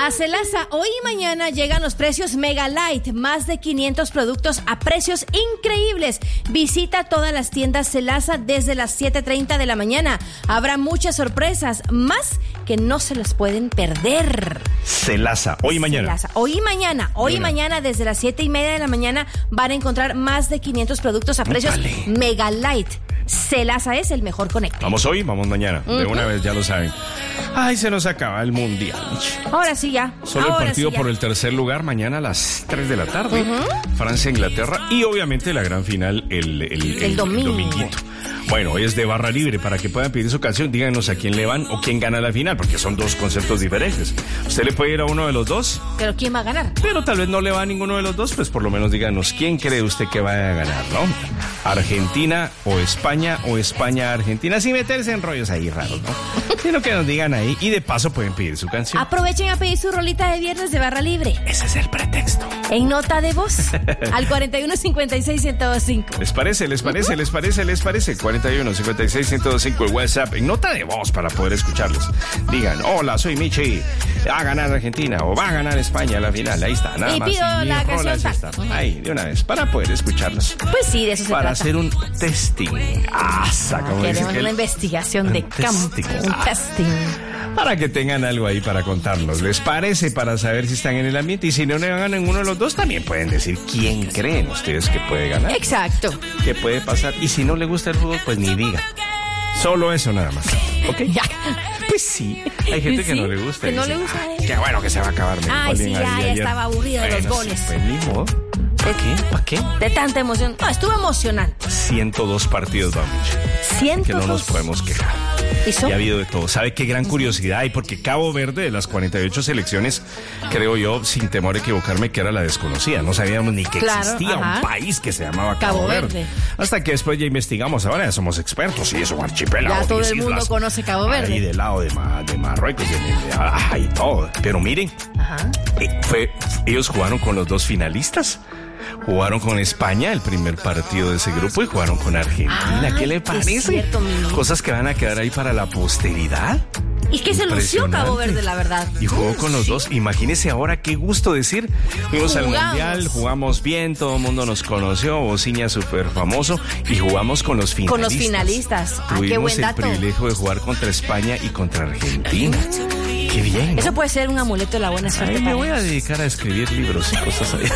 A Celasa, hoy y mañana llegan los precios Mega Light, más de 500 productos a precios increíbles. Visita todas las tiendas Celasa desde las 7:30 de la mañana. Habrá muchas sorpresas, más que no se las pueden perder. Celasa, hoy y mañana. Celasa, hoy y mañana desde las 7:30 de la mañana van a encontrar más de 500 productos a precios Mega Light. Celasa es el mejor conecte. Vamos hoy, vamos mañana. De una vez, ya lo saben. Ay, se nos acaba el mundial. Ahora sí ya. Solo el partido por el tercer lugar mañana a las 3 de la tarde. Francia, Inglaterra y obviamente la gran final el dominguito. Bueno, hoy es de barra libre. Para que puedan pedir su canción, díganos a quién le van o quién gana la final, porque son dos conceptos diferentes. Usted le puede ir a uno de los dos. ¿Pero quién va a ganar? Pero tal vez no le va a ninguno de los dos, pues por lo menos díganos quién cree usted que vaya a ganar, ¿no? Argentina o España, Argentina, sin meterse en rollos ahí raros, ¿no? Sino que nos digan ahí y de paso pueden pedir su canción. Aprovechen a pedir su rolita de viernes de barra libre. Ese es el pretexto. En nota de voz al 4156-1025. ¿Les parece? 4156-1025 el WhatsApp en nota de voz para poder escucharlos. Digan, hola, soy Michi, va a ganar Argentina o va a ganar España a la final. Ahí está, nada más. Y pido la canción. Ahí, de una vez, para poder escucharlos. Pues sí, de eso se trata. Para hacer un testing. Queremos una investigación de campo. Un testing. Para que tengan algo ahí para contarnos. ¿Les parece? Para saber si están en el ambiente. Y si no le ganan ninguno de los dos, también pueden decir quién creen ustedes que puede ganar. Exacto. ¿Qué puede pasar? Y si no le gusta el fútbol, pues ni diga. Solo eso nada más. ¿Ok? Ya. Pues sí. Hay gente que no le gusta. Que no le gusta. Qué bueno que se va a acabar. Ay, sí, ya estaba aburrido de los goles. Pues ni modo. ¿Para qué? De tanta emoción. No, estuvo emocionante. 102 partidos, vamos. 102. Que no nos podemos quejar. ¿Eso? Y ha habido de todo. ¿Sabe qué gran curiosidad hay? Porque Cabo Verde, de las 48 selecciones, creo yo, sin temor a equivocarme, que era la desconocida. No sabíamos ni que existía un país que se llamaba Cabo Verde. Hasta que después ya investigamos. Ahora ya somos expertos y es un archipiélago. Ya todo el mundo conoce Cabo Verde. Ahí del lado de Marruecos y todo. Pero miren, ellos jugaron con los dos finalistas. Jugaron con España el primer partido de ese grupo y jugaron con Argentina. ¿Qué le parece? Es cierto, cosas que van a quedar ahí para la posteridad. Y que se lució Cabo Verde, la verdad. Y jugó con los dos. Imagínese ahora qué gusto decir. Fuimos al Mundial, jugamos bien, todo el mundo nos conoció, Bociña súper famoso, y jugamos con los finalistas. Con los finalistas. Tuvimos qué buen dato. el privilegio de jugar contra España y contra Argentina. Qué bien, ¿no? Eso puede ser un amuleto de la buena suerte. Me voy a dedicar a escribir libros y cosas así.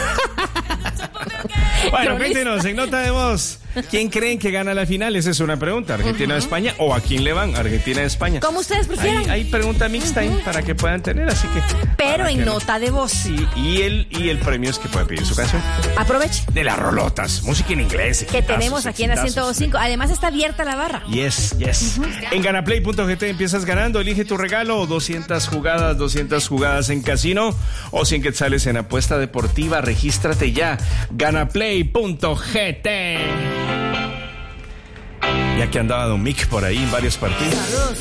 Bueno, cuéntenos en nota de voz. ¿Quién creen que gana la final? Esa es una pregunta. ¿Argentina o España? ¿O a quién le van? ¿Argentina o España? Como ustedes prefieran. Hay pregunta mixta ahí para que puedan tener, así que... Pero en nota de voz. Sí, y el premio es que pueden pedir su canción. Aproveche. De las rolotas, música en inglés. Que tenemos aquí en la 105. Además está abierta la barra. Yes. En ganaplay.gt empiezas ganando. Elige tu regalo. 200 jugadas en casino o 100 quetzales en apuesta deportiva. Regístrate ya. Ganaplay.gt. Ya que andaba Don Mick por ahí en varios partidos. Saludos.